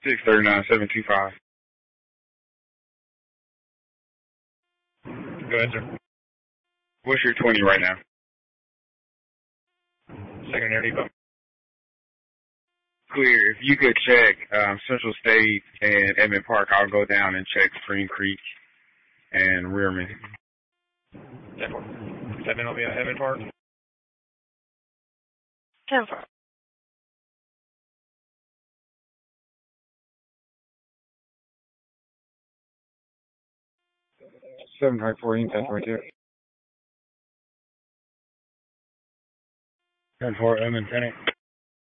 639-725. Go ahead, sir. What's your 20 right now? Secondary depot. Clear. If you could check Central State and Edmond Park, I'll go down and check Spring Creek and Rearman. 10-4. 7 will be at Edmond Park. 10-4. 724, 1022. 10-4, Edmond, 10.